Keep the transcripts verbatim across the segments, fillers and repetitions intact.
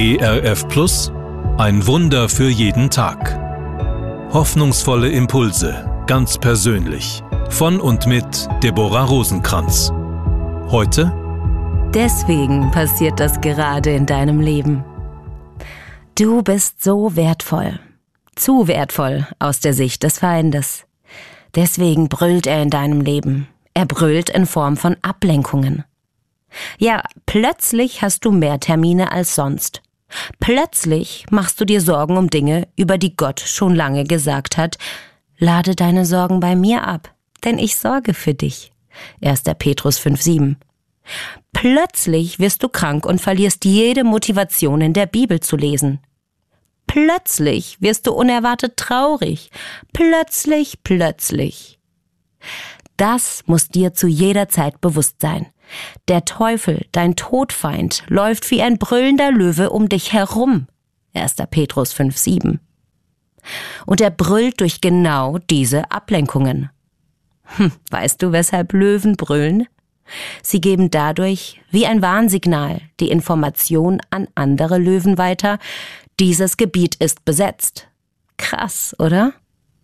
E R F Plus, ein Wunder für jeden Tag. Hoffnungsvolle Impulse, ganz persönlich. Von und mit Deborah Rosenkranz. Heute: Deswegen passiert das gerade in deinem Leben. Du bist so wertvoll. Zu wertvoll aus der Sicht des Feindes. Deswegen brüllt er in deinem Leben. Er brüllt in Form von Ablenkungen. Ja, plötzlich hast du mehr Termine als sonst. Plötzlich machst du dir Sorgen um Dinge, über die Gott schon lange gesagt hat: Lade deine Sorgen bei mir ab, denn ich sorge für dich. erster Petrus fünf sieben. Plötzlich wirst du krank und verlierst jede Motivation, in der Bibel zu lesen. Plötzlich wirst du unerwartet traurig. Plötzlich, plötzlich. Das muss dir zu jeder Zeit bewusst sein. Der Teufel, dein Todfeind, läuft wie ein brüllender Löwe um dich herum. erster Petrus fünf sieben. Und er brüllt durch genau diese Ablenkungen. Hm, weißt du, weshalb Löwen brüllen? Sie geben dadurch, wie ein Warnsignal, die Information an andere Löwen weiter: Dieses Gebiet ist besetzt. Krass, oder?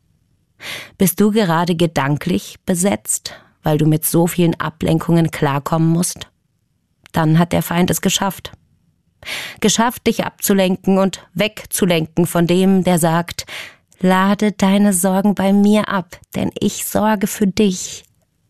Bist du gerade gedanklich besetzt, weil du mit so vielen Ablenkungen klarkommen musst? Dann hat der Feind es geschafft. Geschafft, dich abzulenken und wegzulenken von dem, der sagt: Lade deine Sorgen bei mir ab, denn ich sorge für dich.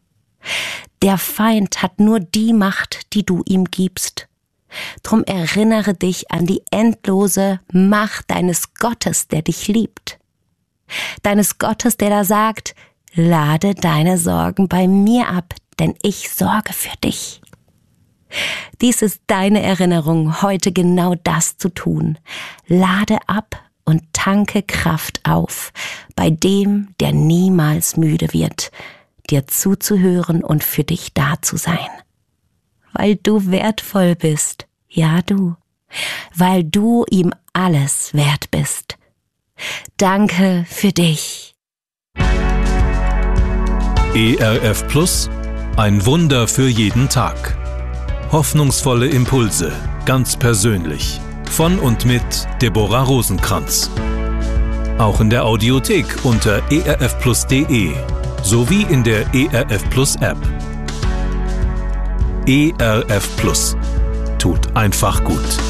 Der Feind hat nur die Macht, die du ihm gibst. Drum erinnere dich an die endlose Macht deines Gottes, der dich liebt. Deines Gottes, der da sagt: Lade deine Sorgen bei mir ab, denn ich sorge für dich. Dies ist deine Erinnerung, heute genau das zu tun. Lade ab und tanke Kraft auf bei dem, der niemals müde wird, dir zuzuhören und für dich da zu sein. Weil du wertvoll bist, ja du, weil du ihm alles wert bist. Danke für dich. E R F Plus, ein Wunder für jeden Tag. Hoffnungsvolle Impulse, ganz persönlich. Von und mit Deborah Rosenkranz. Auch in der Audiothek unter e r f plus punkt de sowie in der E R F Plus App. E R F Plus. Tut einfach gut.